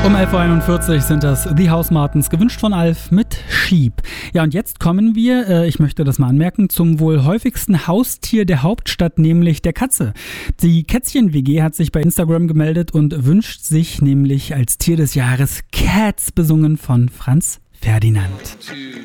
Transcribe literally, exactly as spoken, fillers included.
Um elf Uhr einundvierzig sind das The House Martins, gewünscht von Alf mit Sheep. Ja, und jetzt kommen wir, äh, ich möchte das mal anmerken, zum wohl häufigsten Haustier der Hauptstadt, nämlich der Katze. Die Kätzchen-W G hat sich bei Instagram gemeldet und wünscht sich nämlich als Tier des Jahres Cats, besungen von Franz Ferdinand.